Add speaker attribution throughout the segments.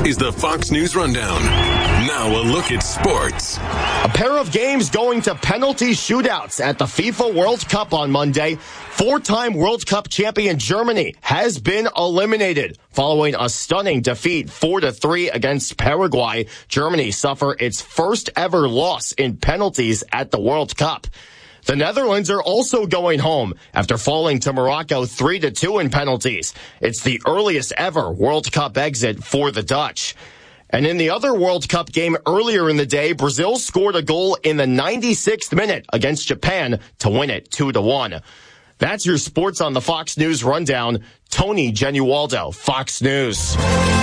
Speaker 1: is the Fox News Rundown. Now a look at sports.
Speaker 2: A pair of games going to penalty shootouts at the FIFA World Cup on Monday. Four-time World Cup champion Germany has been eliminated following a stunning defeat 4-3 against Paraguay. Germany suffered its first ever loss in penalties at the World Cup. The Netherlands are also going home after falling to Morocco 3-2 in penalties. It's the earliest ever World Cup exit for the Dutch. And in the other World Cup game earlier in the day, Brazil scored a goal in the 96th minute against Japan to win it 2-1. That's your sports on the Fox News Rundown. Tony Genualdo, Fox News.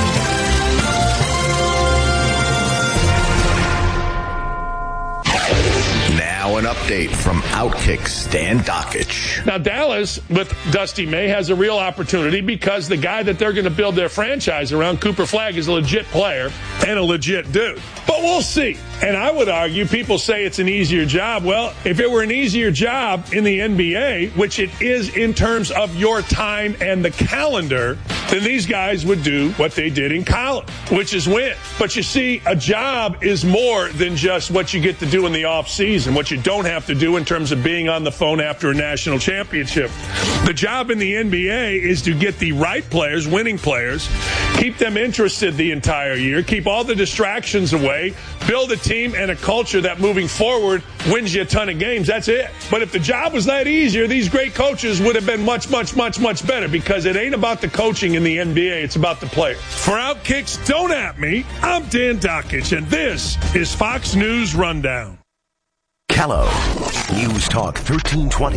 Speaker 3: Now an update from Outkick Stan Dakich.
Speaker 4: Now Dallas, with Dusty May, has a real opportunity because the guy that they're going to build their franchise around, Cooper Flagg, is a legit player and a legit dude. But we'll see. And I would argue, people say it's an easier job. Well, if it were an easier job in the NBA, which it is in terms of your time and the calendar, then these guys would do what they did in college, which is win. But you see, a job is more than just what you get to do in the off season, what you don't have to do in terms of being on the phone after a national championship. The job in the NBA is to get the right players, winning players, keep them interested the entire year, keep all the distractions away, build a team and a culture that moving forward wins you a ton of games. That's it. But if the job was that easier, these great coaches would have been much, much, much, much better, because it ain't about the coaching in the NBA. It's about the players. For Outkicks, don't at me. I'm Dan Dakich, and this is Fox News Rundown.
Speaker 3: Kello. News Talk 1320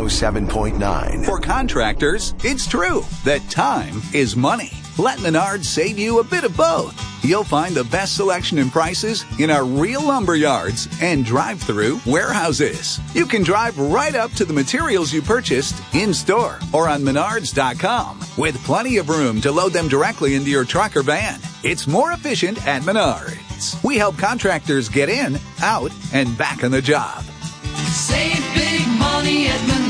Speaker 3: 107.9.
Speaker 5: For contractors, it's true that time is money. Let Menards save you a bit of both. You'll find the best selection and prices in our real lumber yards and drive-through warehouses. You can drive right up to the materials you purchased in-store or on Menards.com, with plenty of room to load them directly into your truck or van. It's more efficient at Menards. We help contractors get in, out, and back on the job.
Speaker 6: Save big money at Menards.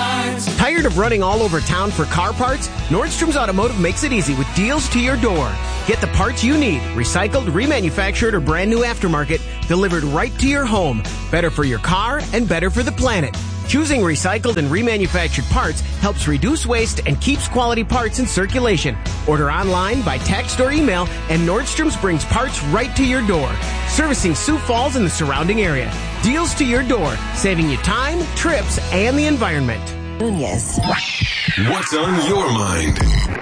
Speaker 7: Tired of running all over town for car parts? Nordstrom's Automotive makes it easy with deals to your door. Get the parts you need, recycled, remanufactured, or brand new aftermarket, delivered right to your home. Better for your car and better for the planet. Choosing recycled and remanufactured parts helps reduce waste and keeps quality parts in circulation. Order online, by text, or email, and Nordstrom's brings parts right to your door. Servicing Sioux Falls and the surrounding area. Deals to your door, saving you time, trips, and the environment.
Speaker 8: Nunez.
Speaker 1: What's on your mind?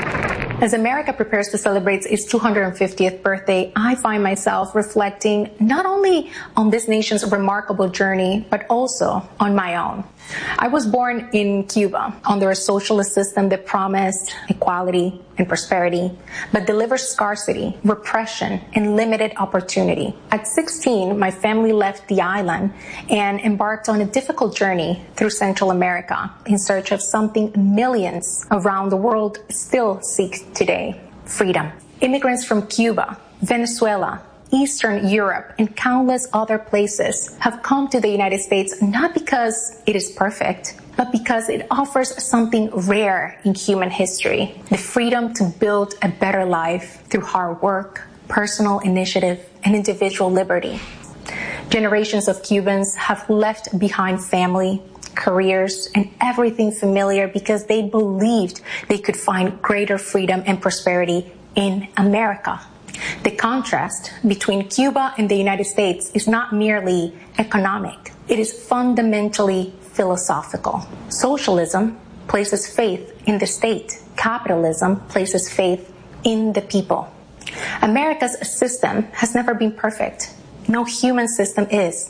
Speaker 8: As America prepares to celebrate its 250th birthday, I find myself reflecting not only on this nation's remarkable journey, but also on my own. I was born in Cuba under a socialist system that promised equality and prosperity, but delivered scarcity, repression, and limited opportunity. At 16, my family left the island and embarked on a difficult journey through Central America in search of something millions around the world still seek today: freedom. Immigrants from Cuba, Venezuela, Eastern Europe, and countless other places have come to the United States not because it is perfect, but because it offers something rare in human history: the freedom to build a better life through hard work, personal initiative, and individual liberty. Generations of Cubans have left behind family, careers, and everything familiar because they believed they could find greater freedom and prosperity in America. The contrast between Cuba and the United States is not merely economic. It is fundamentally philosophical. Socialism places faith in the state. Capitalism places faith in the people. America's system has never been perfect. No human system is.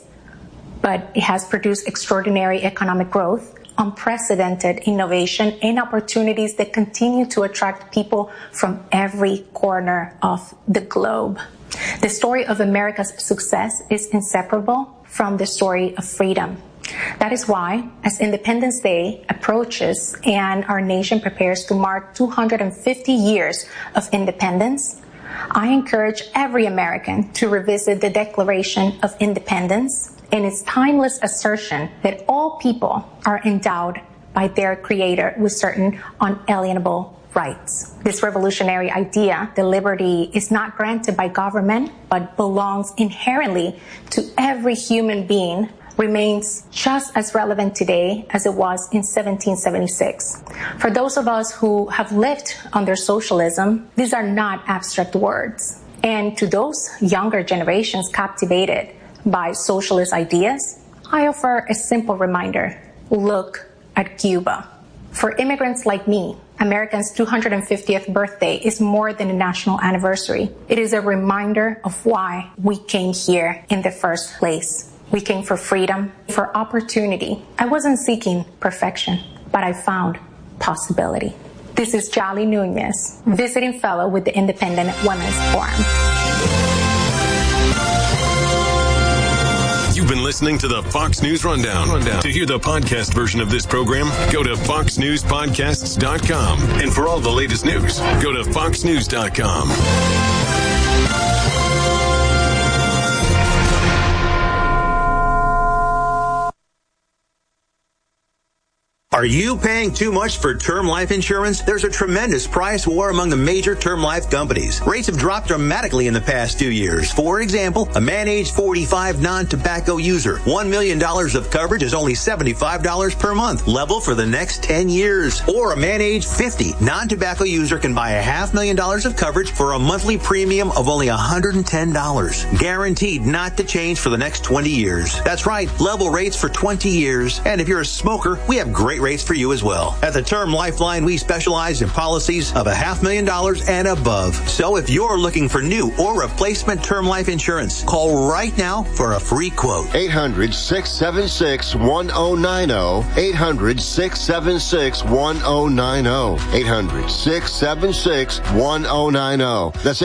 Speaker 8: But it has produced extraordinary economic growth, unprecedented innovation, and opportunities that continue to attract people from every corner of the globe. The story of America's success is inseparable from the story of freedom. That is why, as Independence Day approaches and our nation prepares to mark 250 years of independence, I encourage every American to revisit the Declaration of Independence and its timeless assertion that all people are endowed by their Creator with certain unalienable rights. This revolutionary idea, the liberty, is not granted by government, but belongs inherently to every human being, remains just as relevant today as it was in 1776. For those of us who have lived under socialism, these are not abstract words. And to those younger generations captivated by socialist ideas, I offer a simple reminder. Look at Cuba. For immigrants like me, America's 250th birthday is more than a national anniversary. It is a reminder of why we came here in the first place. We came for freedom, for opportunity. I wasn't seeking perfection, but I found possibility. This is Jolly Nunez, visiting fellow with the Independent Women's Forum.
Speaker 1: You've been listening to the Fox News Rundown. To hear the podcast version of this program, go to foxnewspodcasts.com. And for all the latest news, go to foxnews.com.
Speaker 9: Are you paying too much for term life insurance? There's a tremendous price war among the major term life companies. Rates have dropped dramatically in the past 2 years. For example, a man age 45 non-tobacco user, $1 million of coverage is only $75 per month, level for the next 10 years. Or a man age 50 non-tobacco user can buy $500,000 of coverage for a monthly premium of only $110, guaranteed not to change for the next 20 years. That's right, level rates for 20 years. And if you're a smoker, we have great rates for you as well. At the Term Lifeline, we specialize in policies of $500,000 and above. So if you're looking for new or replacement term life insurance, call right now for a free quote.
Speaker 10: 800-676-1090. 800-676-1090. 800-676-1090. That's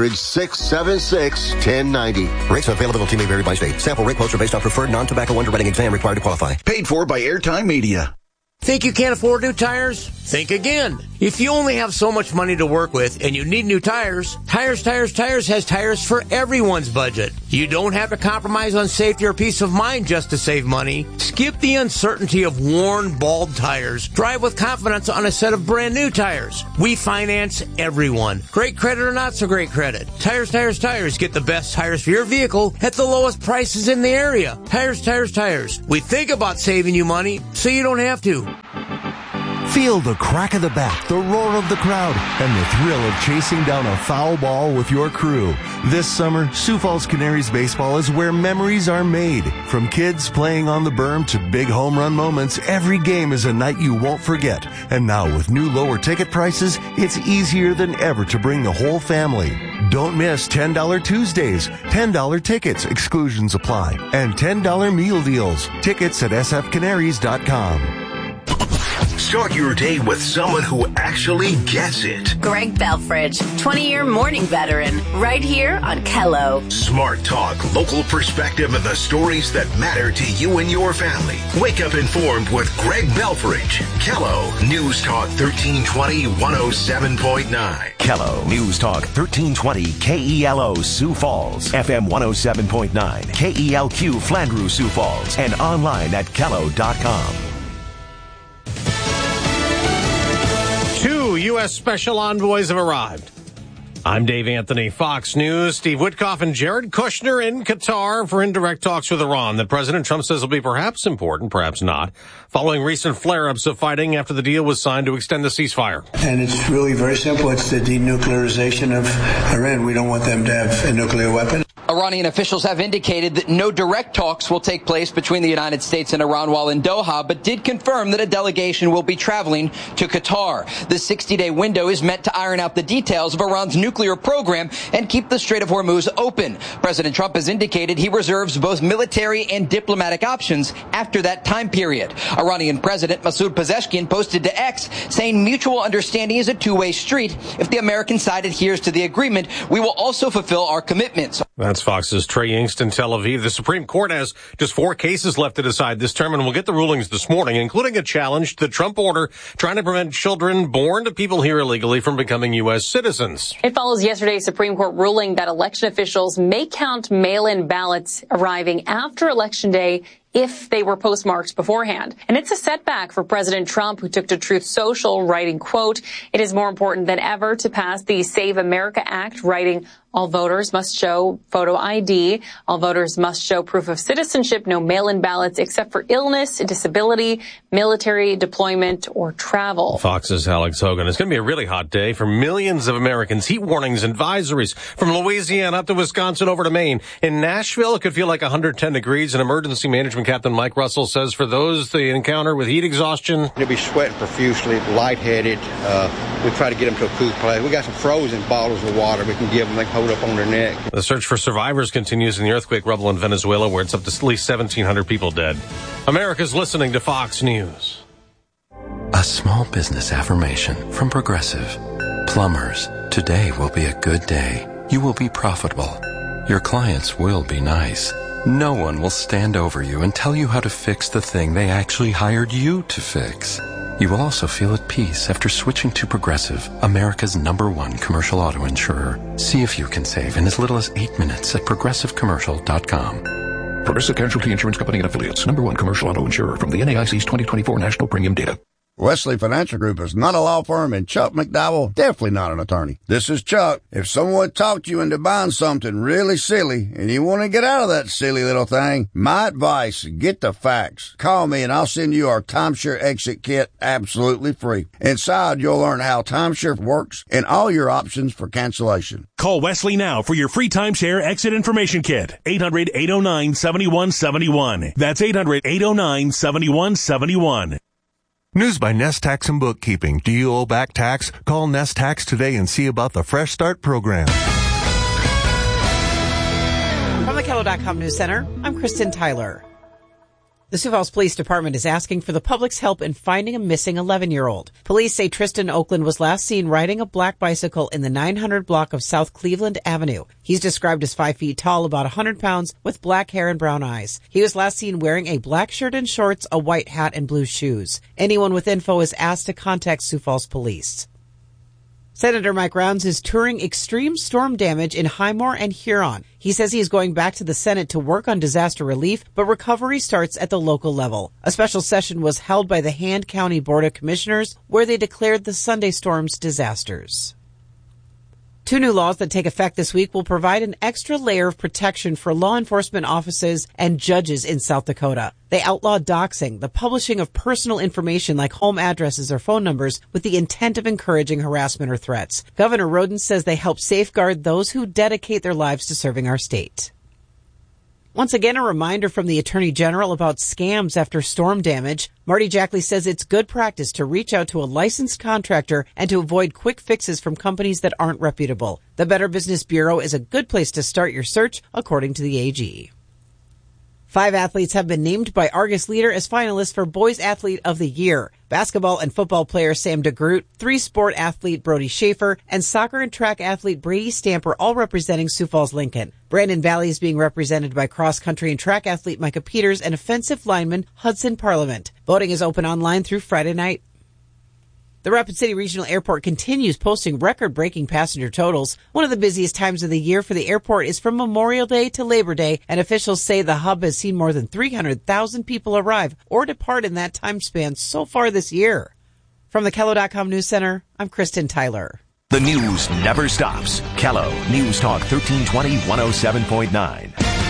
Speaker 10: 800-676-1090.
Speaker 11: Rates and availability may vary by state. Sample rate quotes are based on preferred non-tobacco underwriting exam required to qualify.
Speaker 3: Paid for by Airtime Media.
Speaker 12: Think you can't afford new tires? Think again. If you only have so much money to work with and you need new tires, Tires has tires for everyone's budget. You don't have to compromise on safety or peace of mind just to save money. Skip the uncertainty of worn, bald tires. Drive with confidence on a set of brand new tires. We finance everyone. Great credit or not so great credit. Tires. Get the best tires for your vehicle at the lowest prices in the area. Tires. We think about saving you money so you don't have to.
Speaker 13: Feel the crack of the bat, the roar of the crowd, and the thrill of chasing down a foul ball with your crew. This summer, Sioux Falls Canaries baseball is where memories are made. From kids playing on the berm to big home run moments, every game is a night you won't forget. And now with new lower ticket prices, it's easier than ever to bring the whole family. Don't miss $10 Tuesdays, $10 tickets, exclusions apply, and $10 meal deals. Tickets at sfcanaries.com.
Speaker 1: Start your day with someone who actually gets it.
Speaker 14: Greg Belfridge, 20-year morning veteran, right here on Kello.
Speaker 1: Smart talk, local perspective, and the stories that matter to you and your family. Wake up informed with Greg Belfridge. Kello News Talk 1320 107.9.
Speaker 15: Kello News Talk 1320 KELO Sioux Falls, FM 107.9, KELQ Flandreau Sioux Falls, and online at Kello.com.
Speaker 16: Two U.S. special envoys have arrived. I'm Dave Anthony, Fox News. Steve Witkoff and Jared Kushner in Qatar for indirect talks with Iran that President Trump says will be perhaps important, perhaps not, following recent flare-ups of fighting after the deal was signed to extend the ceasefire.
Speaker 17: And it's really very simple. It's the denuclearization of Iran. We don't want them to have a nuclear weapon.
Speaker 18: Iranian officials have indicated that no direct talks will take place between the United States and Iran while in Doha, but did confirm that a delegation will be traveling to Qatar. The 60-day window is meant to iron out the details of Iran's nuclear program and keep the Strait of Hormuz open. President Trump has indicated he reserves both military and diplomatic options after that time period. Iranian President Masoud Pezeshkian posted to X saying mutual understanding is a two-way street. If the American side adheres to the agreement, we will also fulfill our commitments.
Speaker 16: That's Fox's Trey Yingst in Tel Aviv. The Supreme Court has just 4 cases left to decide this term, and we'll get the rulings this morning, including a challenge to the Trump order trying to prevent children born to people here illegally from becoming U.S. citizens.
Speaker 19: It follows yesterday's Supreme Court ruling that election officials may count mail-in ballots arriving after Election Day if they were postmarked beforehand. And it's a setback for President Trump, who took to Truth Social, writing, quote, "It is more important than ever to pass the Save America Act," writing, "All voters must show photo ID. All voters must show proof of citizenship. No mail-in ballots except for illness, disability, military deployment, or travel."
Speaker 16: Fox's Alex Hogan. It's going to be a really hot day for millions of Americans. Heat warnings and advisories from Louisiana up to Wisconsin over to Maine. In Nashville, it could feel like 110 degrees. And emergency management captain Mike Russell says for those they encounter with heat exhaustion,
Speaker 20: they'll be sweating profusely, lightheaded. We try to get them to a cool place. We got some frozen bottles of water we can give them. They can hold up on their neck.
Speaker 16: The search for survivors continues in the earthquake rubble in Venezuela, where it's up to at least 1,700 people dead. America's listening to Fox News.
Speaker 21: A small business affirmation from Progressive. Plumbers, today will be a good day. You will be profitable. Your clients will be nice. No one will stand over you and tell you how to fix the thing they actually hired you to fix. You will also feel at peace after switching to Progressive, America's #1 commercial auto insurer. See if you can save in as little as 8 minutes at progressivecommercial.com.
Speaker 22: Progressive Casualty Insurance Company and Affiliates, #1 commercial auto insurer from the NAIC's 2024 National Premium Data.
Speaker 23: Wesley Financial Group is not a law firm, and Chuck McDowell definitely not an attorney. This is Chuck. If someone talked you into buying something really silly and you want to get out of that silly little thing, my advice, get the facts. Call me and I'll send you our timeshare exit kit absolutely free. Inside, you'll learn how timeshare works and all your options for cancellation.
Speaker 24: Call Wesley now for your free timeshare exit information kit. 800-809-7171. That's 800-809-7171.
Speaker 13: News by Nest Tax and Bookkeeping. Do you owe back tax? Call Nest Tax today and see about the Fresh Start program.
Speaker 25: From the Kello.com News Center, I'm Kristen Tyler. The Sioux Falls Police Department is asking for the public's help in finding a missing 11-year-old. Police say Tristan Oakland was last seen riding a black bicycle in the 900 block of South Cleveland Avenue. He's described as 5 feet tall, about 100 pounds, with black hair and brown eyes. He was last seen wearing a black shirt and shorts, a white hat, and blue shoes. Anyone with info is asked to contact Sioux Falls Police. Senator Mike Rounds is touring extreme storm damage in Highmore and Huron. He says he is going back to the Senate to work on disaster relief, but recovery starts at the local level. A special session was held by the Hand County Board of Commissioners, where they declared the Sunday storms disasters. 2 new laws that take effect this week will provide an extra layer of protection for law enforcement officers and judges in South Dakota. They outlaw doxing, the publishing of personal information like home addresses or phone numbers with the intent of encouraging harassment or threats. Governor Roden says they help safeguard those who dedicate their lives to serving our state. Once again, a reminder from the Attorney General about scams after storm damage. Marty Jackley says it's good practice to reach out to a licensed contractor and to avoid quick fixes from companies that aren't reputable. The Better Business Bureau is a good place to start your search, according to the AG. 5 athletes have been named by Argus Leader as finalists for Boys Athlete of the Year. Basketball and football player Sam DeGroot, 3-sport athlete Brody Schaefer, and soccer and track athlete Brady Stamper, all representing Sioux Falls Lincoln. Brandon Valley is being represented by cross-country and track athlete Micah Peters and offensive lineman Hudson Parliament. Voting is open online through Friday night. The Rapid City Regional Airport continues posting record-breaking passenger totals. One of the busiest times of the year for the airport is from Memorial Day to Labor Day, and officials say the hub has seen more than 300,000 people arrive or depart in that time span so far this year. From the Kello.com News Center, I'm Kristen Tyler.
Speaker 15: The news never stops. Kello News Talk 1320 107.9.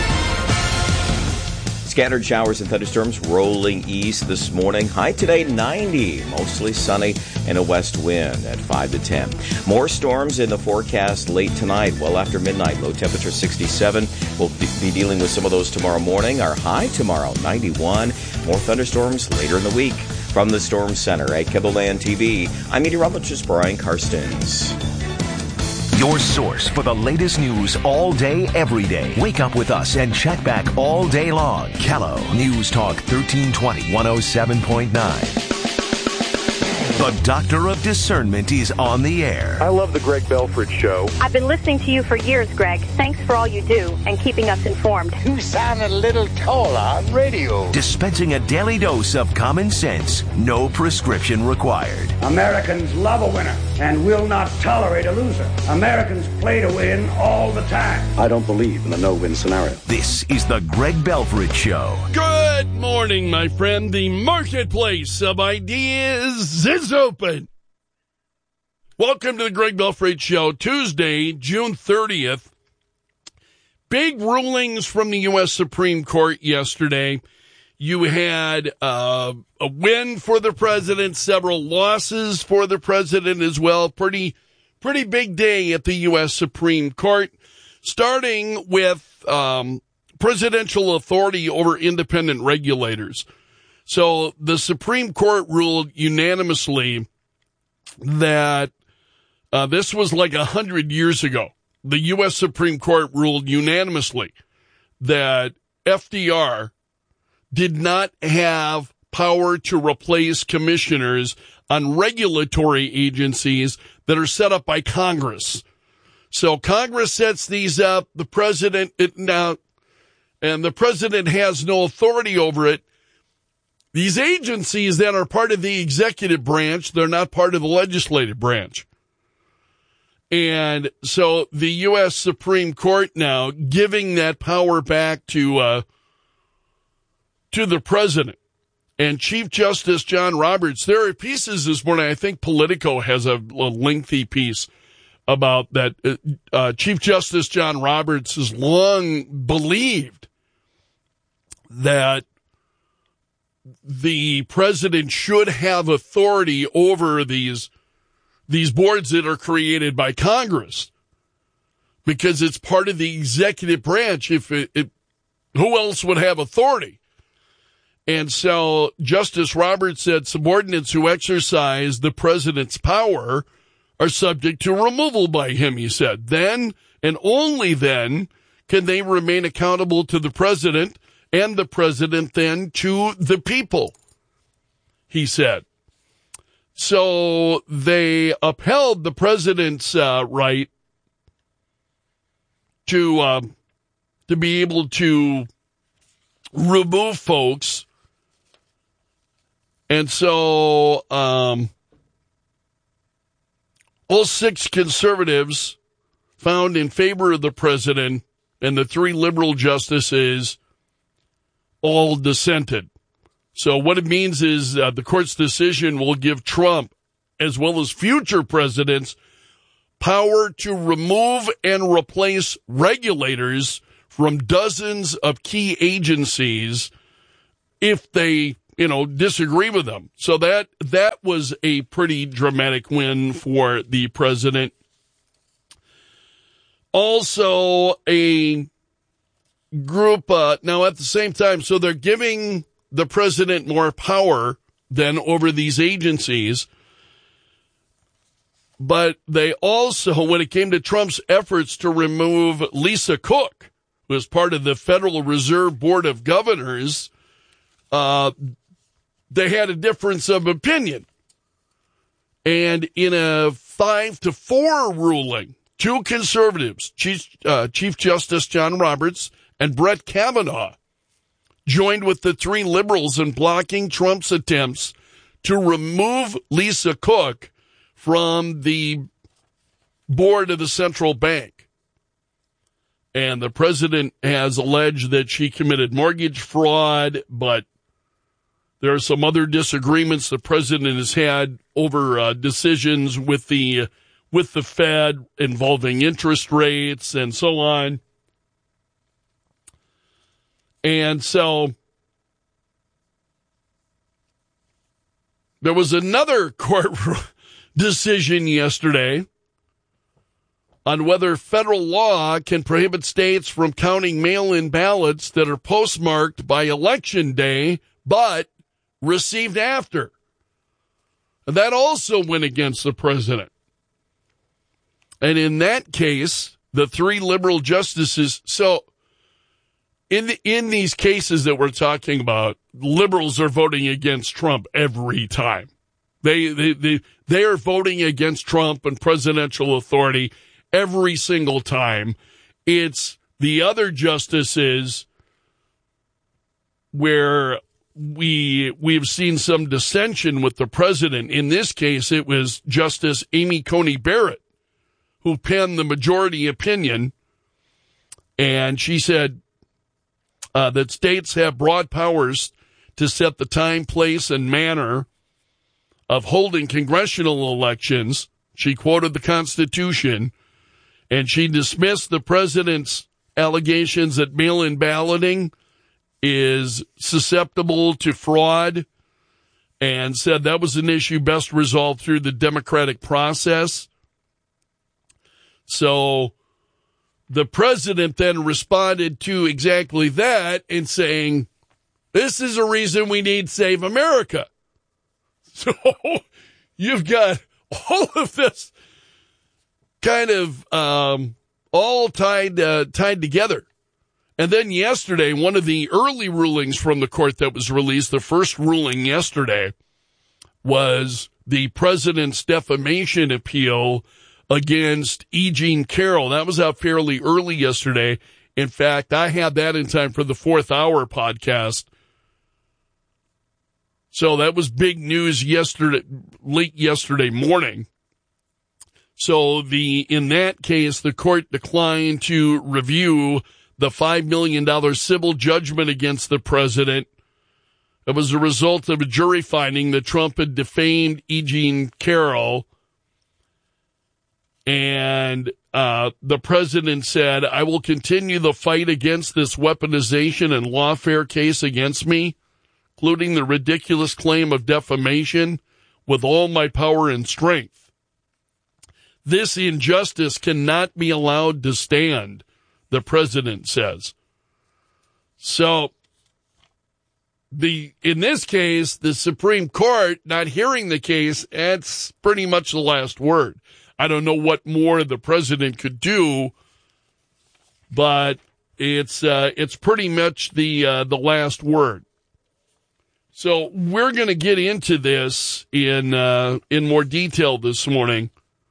Speaker 26: Scattered showers and thunderstorms rolling east this morning. High today 90, mostly sunny and a west wind at 5 to 10. More storms in the forecast late tonight, well after midnight. Low temperature 67. We'll be dealing with some of those tomorrow morning. Our high tomorrow 91. More thunderstorms later in the week. From the Storm Center at KibleLand TV, I'm meteorologist Brian Karstens.
Speaker 15: Your source for the latest news all day, every day. Wake up with us and check back all day long. Kello News Talk 1320 107.9. The Doctor of Discernment is on the air.
Speaker 27: I love the Greg Belford Show.
Speaker 28: I've been listening to you for years, Greg. Thanks for all you do and keeping us informed.
Speaker 29: You sound a little taller on radio.
Speaker 15: Dispensing a daily dose of common sense. No prescription required.
Speaker 30: Americans love a winner and will not tolerate a loser. Americans play to win all the time.
Speaker 31: I don't believe in a no-win scenario.
Speaker 15: This is the Greg Belford Show.
Speaker 32: Good
Speaker 2: Good morning, my friend. The marketplace of ideas is open. Welcome to the Greg Belfrage Show, Tuesday, June 30th. Big rulings from the U.S. Supreme Court yesterday. You had a win for the president, several losses for the president as well. Pretty big day at the U.S. Supreme Court, starting with presidential authority over independent regulators. So the Supreme Court ruled unanimously that this was like 100 years ago. The U.S. Supreme Court ruled unanimously that FDR did not have power to replace commissioners on regulatory agencies that are set up by Congress. So Congress sets these up, the president and the president has no authority over it. These agencies that are part of the executive branch, they're not part of the legislative branch. And so the U.S. Supreme Court now giving that power back to the president. And Chief Justice John Roberts, there are pieces this morning, I think Politico has a lengthy piece about that. Chief Justice John Roberts has long believed that the president should have authority over these boards that are created by Congress because it's part of the executive branch. Who else would have authority? And so Justice Roberts said subordinates who exercise the president's power are subject to removal by him, he said. Then, and only then, can they remain accountable to the president and the president then to the people, he said. So they upheld the president's right to be able to remove folks. And so all 6 conservatives found in favor of the president, and the 3 liberal justices all dissented. So what it means is the court's decision will give Trump, as well as future presidents, power to remove and replace regulators from dozens of key agencies if they, disagree with them. So that was a pretty dramatic win for the president. Also, a group, now at the same time, so they're giving the president more power than over these agencies. But they also, when it came to Trump's efforts to remove Lisa Cook, who was part of the Federal Reserve Board of Governors, they had a difference of opinion. And in a 5-4 ruling, 2 conservatives, Chief Justice John Roberts and Brett Kavanaugh, joined with the 3 liberals in blocking Trump's attempts to remove Lisa Cook from the board of the central bank. And the president has alleged that she committed mortgage fraud, but there are some other disagreements the president has had over decisions with the Fed involving interest rates and so on. And so there was another court decision yesterday on whether federal law can prohibit states from counting mail-in ballots that are postmarked by Election Day but received after. And that also went against the president. And in that case, the 3 liberal justices, so in these cases that we're talking about, liberals are voting against Trump every time. They are voting against Trump and presidential authority every single time. It's the other justices where we've seen some dissension with the president. In this case, it was Justice Amy Coney Barrett who penned the majority opinion, and she said, that states have broad powers to set the time, place, and manner of holding congressional elections. She quoted the Constitution, and she dismissed the president's allegations that mail-in balloting is susceptible to fraud and said that was an issue best resolved through the democratic process. So the president then responded to exactly that in saying, this is a reason we need Save America. So you've got all of this kind of all tied together. And then yesterday, one of the early rulings from the court that was released, the first ruling yesterday, was the president's defamation appeal against E. Jean Carroll. That was out fairly early yesterday. In fact, I had that in time for the 4th Hour podcast. So that was big news yesterday, late yesterday morning. So in that case, the court declined to review the $5 million civil judgment against the president. It was a result of a jury finding that Trump had defamed E. Jean Carroll. And the president said, I will continue the fight against this weaponization and lawfare case against me, including the ridiculous claim of defamation, with all my power and strength. This injustice cannot be allowed to stand, the president says. So, in this case, the Supreme Court not hearing the case, that's pretty much the last word. I don't know what more the president could do, but it's pretty much the last word. So we're going to get into this in more detail this morning.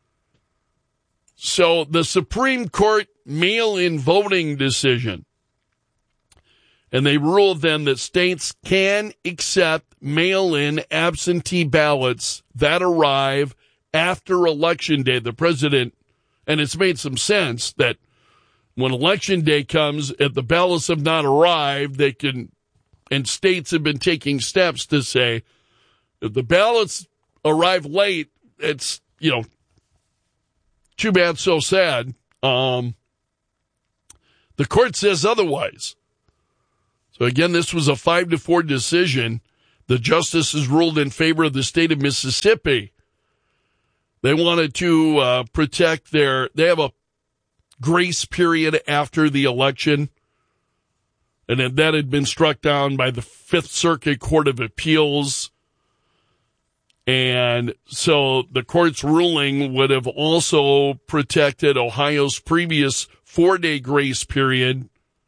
Speaker 2: So the Supreme Court mail-in voting decision, and they ruled then that states can accept mail-in absentee ballots that arrive after Election Day. The president, and it's made some sense that when Election Day comes, if the ballots have not arrived, they can, and states have been taking steps to say, if the ballots arrive late, it's, too bad, so sad. The court says otherwise. So again, this was a 5-4 decision. The justices ruled in favor of the state of Mississippi. They wanted to protect they have a grace period after the election, and that had been struck down by the Fifth Circuit Court of Appeals. And so the court's ruling would have also protected Ohio's previous 4-day grace period.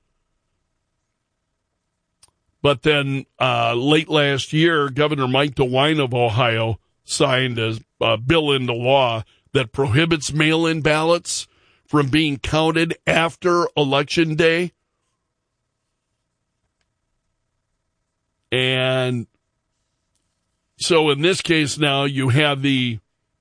Speaker 2: But then late last year, Governor Mike DeWine of Ohio signed a bill into law that prohibits mail-in ballots from being counted after Election Day. And so in this case now you have the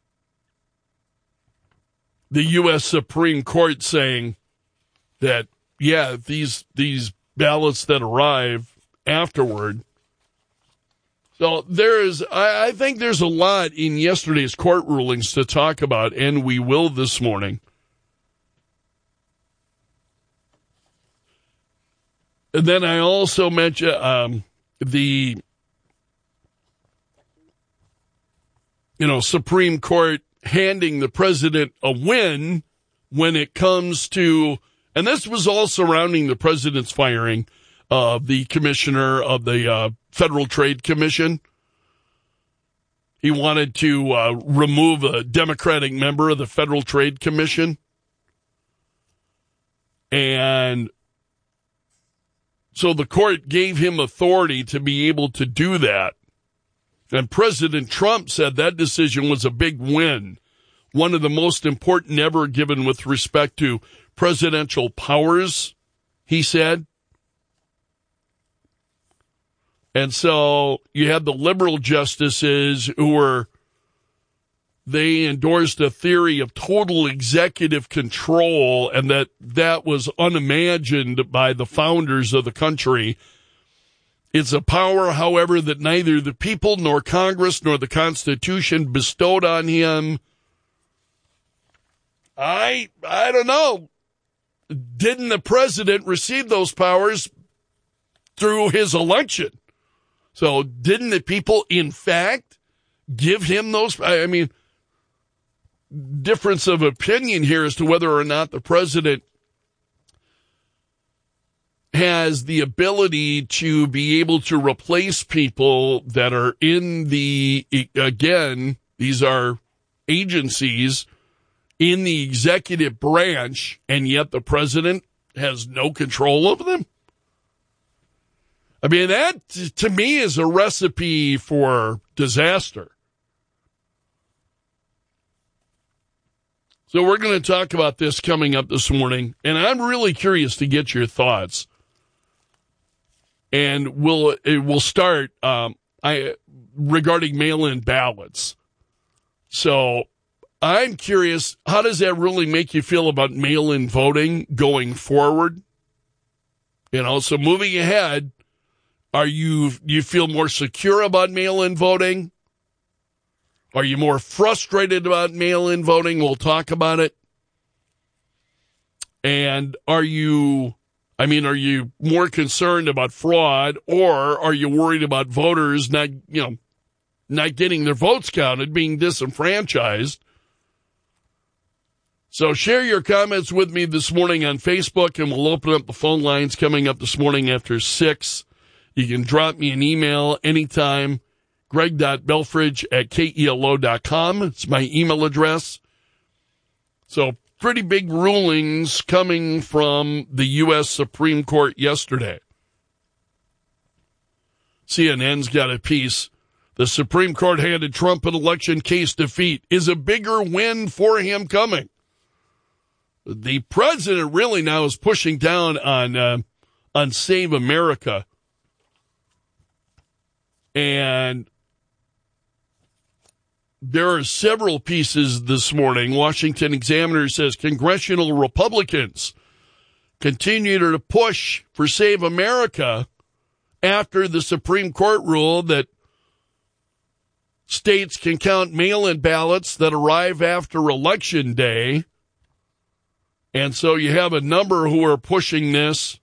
Speaker 2: U.S. Supreme Court saying that, yeah, these ballots that arrive afterward. So I think there's a lot in yesterday's court rulings to talk about, and we will this morning. And then I also mentioned the Supreme Court handing the president a win when it comes to, and this was all surrounding the president's firing of the commissioner of the Federal Trade Commission. He wanted to remove a Democratic member of the Federal Trade Commission. And so the court gave him authority to be able to do that. And President Trump said that decision was a big win, one of the most important ever given with respect to presidential powers, he said. And so you had the liberal justices who were they endorsed a theory of total executive control, and that was unimagined by the founders of the country. It's a power, however, that neither the people nor Congress nor the Constitution bestowed on him. I don't know. Didn't the president receive those powers through his election? So didn't the people, in fact, give him those? I mean, difference of opinion here as to whether or not the president has the ability to be able to replace people that are in the, again, these are agencies in the executive branch, and yet the president has no control over them. I mean, that to me is a recipe for disaster. So we're going to talk about this coming up this morning, and I'm really curious to get your thoughts. And we'll start regarding mail-in ballots. So I'm curious, how does that really make you feel about mail-in voting going forward? You know, so moving ahead, do you feel more secure about mail-in voting? Are you more frustrated about mail-in voting? We'll talk about it. And are you more concerned about fraud, or are you worried about voters not getting their votes counted, being disenfranchised? So share your comments with me this morning on Facebook, and we'll open up the phone lines coming up this morning after 6. You can drop me an email anytime, greg.belfridge@kelo.com. It's my email address. So pretty big rulings coming from the U.S. Supreme Court yesterday. CNN's got a piece. The Supreme Court handed Trump an election case defeat. Is a bigger win for him coming? The president really now is pushing down on Save America. And there are several pieces this morning. Washington Examiner says congressional Republicans continue to push for Save America after the Supreme Court ruled that states can count mail-in ballots that arrive after Election Day. And so you have a number who are pushing this.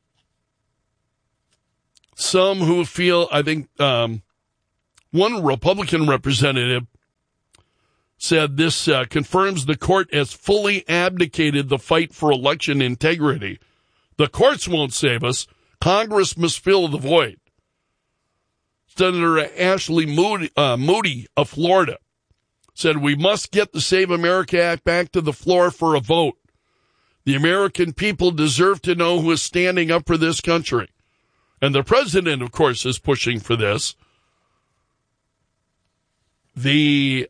Speaker 2: Some who feel, I think, one Republican representative said this confirms the court has fully abdicated the fight for election integrity. The courts won't save us. Congress must fill the void. Senator Ashley Moody of Florida said, we must get the Save America Act back to the floor for a vote. The American people deserve to know who is standing up for this country. And the president, of course, is pushing for this. The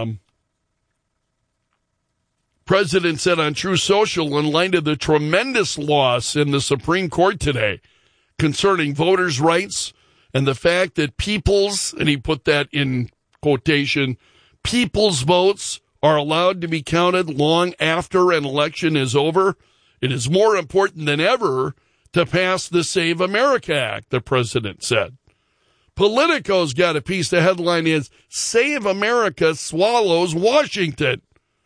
Speaker 2: president said on True Social, in light of the tremendous loss in the Supreme Court today concerning voters' rights and the fact that people's, and he put that in quotation, people's votes are allowed to be counted long after an election is over, it is more important than ever to pass the Save America Act, the president said. Politico's got a piece. The headline is, Save America swallows Washington.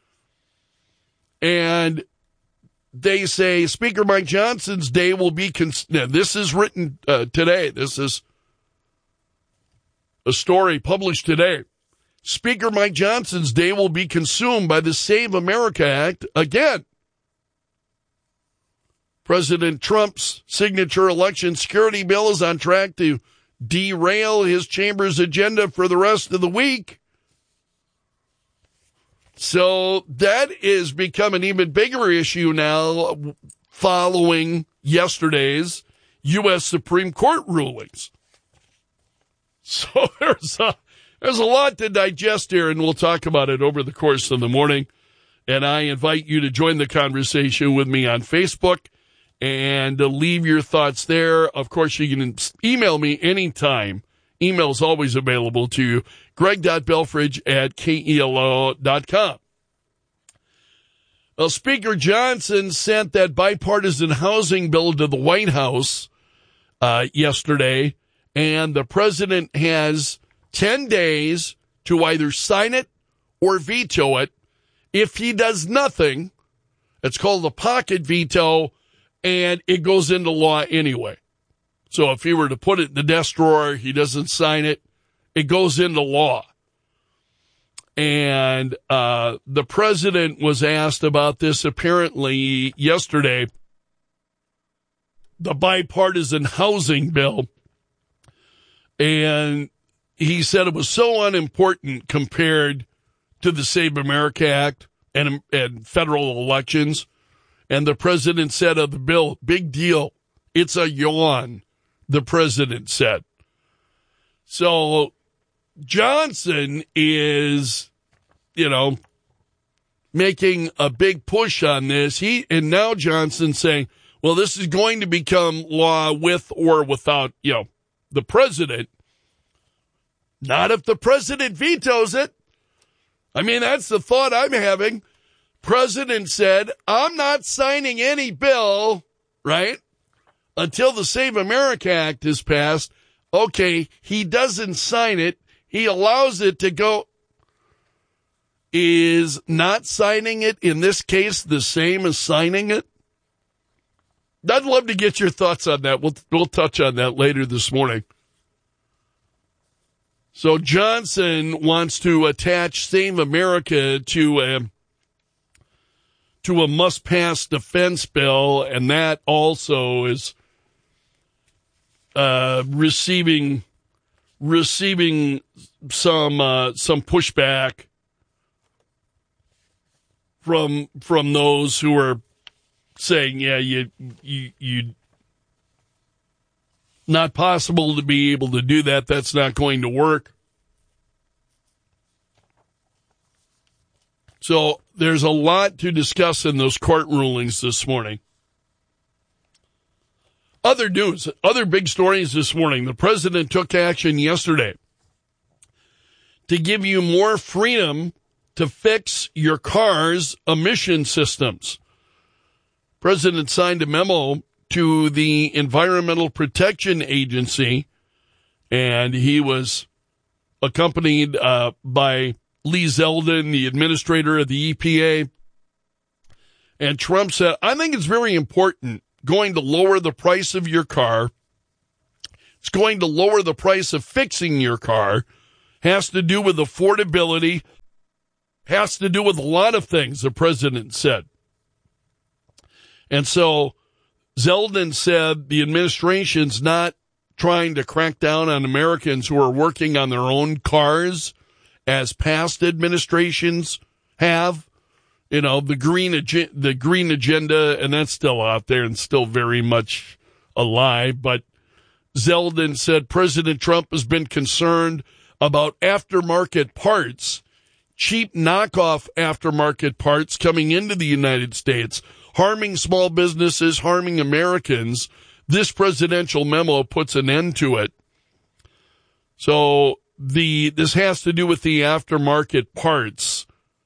Speaker 2: And they say Speaker Mike Johnson's day will be, this is written today. This is a story published today. Speaker Mike Johnson's day will be consumed by the Save America Act again. President Trump's signature election security bill is on track to derail his chamber's agenda for the rest of the week. So that is become an even bigger issue now following yesterday's U.S. Supreme Court rulings. So there's a lot to digest here, and we'll talk about it over the course of the morning. And I invite you to join the conversation with me on Facebook and leave your thoughts there. Of course, you can email me anytime, email is always available to you. greg.belfridge@kelo.com. Well, Speaker Johnson sent that bipartisan housing bill to the White House yesterday, and the president has 10 days to either sign it or veto it. If he does nothing, it's called a pocket veto, and it goes into law anyway. So if he were to put it in the desk drawer, he doesn't sign it, it goes into law. And the president was asked about this apparently yesterday, the bipartisan housing bill. And he said it was so unimportant compared to the Save America Act and federal elections. And the president said of the bill, big deal. It's a yawn, the president said. So Johnson is, making a big push on this. And now Johnson's saying, well, this is going to become law with or without, the president. Not if the president vetoes it. I mean, that's the thought I'm having. President said, I'm not signing any bill, right, until the Save America Act is passed. Okay, he doesn't sign it. He allows it to go. Is not signing it, in this case, the same as signing it? I'd love to get your thoughts on that. We'll touch on that later this morning. So Johnson wants to attach Save America to a must-pass defense bill, and that also is receiving some pushback from those who are saying, yeah, you not possible to be able to do that. That's not going to work. So there's a lot to discuss in those court rulings this morning. Other news, other big stories this morning. The president took action yesterday to give you more freedom to fix your car's emission systems. President signed a memo to the Environmental Protection Agency, and he was accompanied by Lee Zeldin, the administrator of the EPA. And Trump said, I think it's very important, going to lower the price of your car. It's going to lower the price of fixing your car. Has to do with affordability. Has to do with a lot of things, the president said. And so Zeldin said the administration's not trying to crack down on Americans who are working on their own cars as past administrations have. The green agenda, and that's still out there and still very much alive. But Zeldin said President Trump has been concerned about aftermarket parts, cheap knockoff aftermarket parts coming into the United States, harming small businesses, harming Americans. This presidential memo puts an end to it. So this has to do with the aftermarket parts.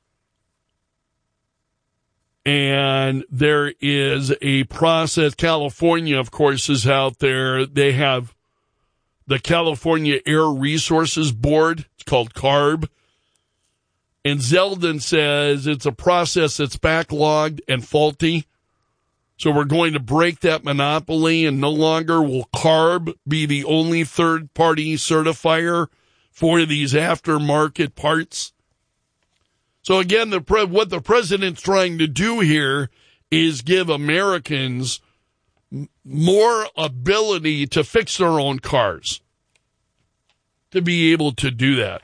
Speaker 2: And there is a process. California, of course, is out there. They have the California Air Resources Board. It's called CARB. And Zeldin says it's a process that's backlogged and faulty. So we're going to break that monopoly, and no longer will CARB be the only third-party certifier for these aftermarket parts. So again, what the president's trying to do here is give Americans more ability to fix their own cars, to be able to do that.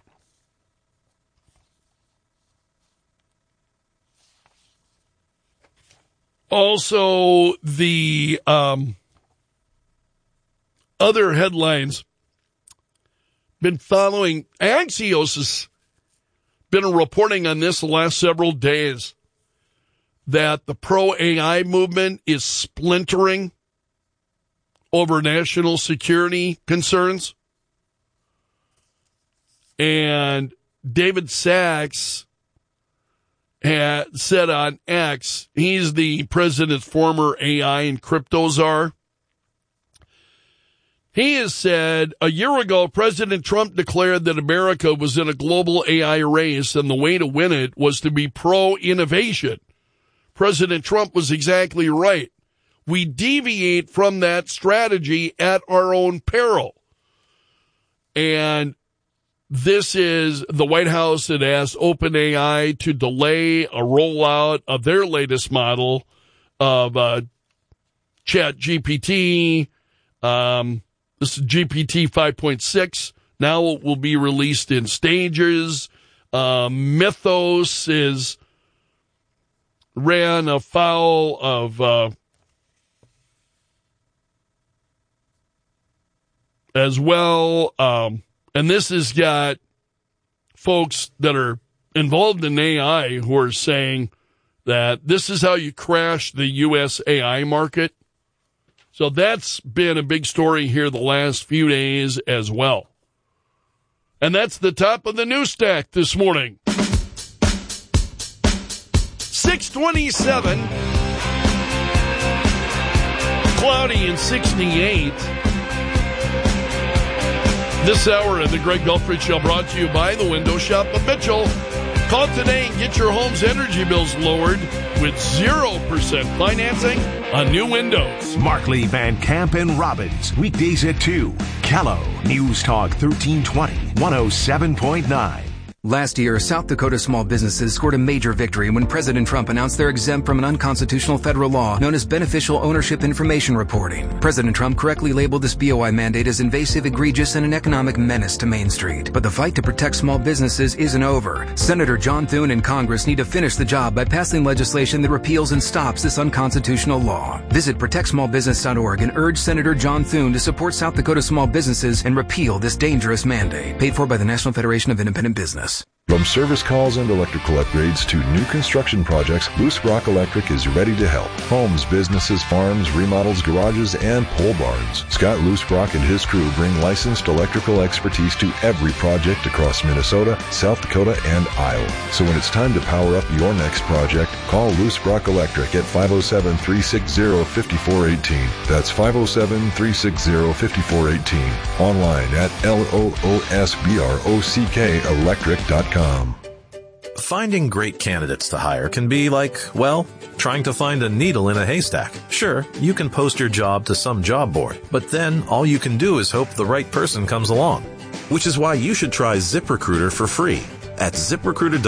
Speaker 2: Also, the other headlines, been following, Axios has been reporting on this the last several days, that the pro-AI movement is splintering over national security concerns. And David Sachs had said on X, he's the president's former AI and crypto czar. He has said, a year ago, President Trump declared that America was in a global AI race and the way to win it was to be pro-innovation. President Trump was exactly right. We deviate from that strategy at our own peril. And this is the White House that asked OpenAI to delay a rollout of their latest model of ChatGPT. This is GPT 5.6. Now it will be released in stages. Mythos ran afoul of as well. And this has got folks that are involved in AI who are saying that this is how you crash the U.S. AI market. So that's been a big story here the last few days as well. And that's the top of the news stack this morning. 627, cloudy and 68. This hour of the Greg Belfrage Show brought to you by the Window Shop of Mitchell. Call today and get your home's energy bills lowered with 0% financing on new windows.
Speaker 15: Markley, Van Camp, and Robbins. Weekdays at 2. Callow. News Talk 1320, 107.9.
Speaker 3: Last year, South Dakota small businesses scored a major victory when President Trump announced they're exempt from an unconstitutional federal law known as Beneficial Ownership Information Reporting. President Trump correctly labeled this BOI mandate as invasive, egregious, and an economic menace to Main Street. But the fight to protect small businesses isn't over. Senator John Thune and Congress need to finish the job by passing legislation that repeals and stops this unconstitutional law. Visit protectsmallbusiness.org and urge Senator John Thune to support South Dakota small businesses and repeal this dangerous mandate. Paid for by the National Federation of Independent Business.
Speaker 4: From service calls and electrical upgrades to new construction projects, Loose Rock Electric is ready to help. Homes, businesses, farms, remodels, garages, and pole barns. Scott Loose Rock and his crew bring licensed electrical expertise to every project across Minnesota, South Dakota, and Iowa. So when it's time to power up your next project, call Loose Rock Electric at 507-360-5418. That's 507-360-5418. Online at LOOSBROCK
Speaker 5: Finding great candidates to hire can be like, well, trying to find a needle in a haystack. Sure, you can post your job to some job board, but then all you can do is hope the right person comes along. Which is why you should try ZipRecruiter for free at ZipRecruiter.com.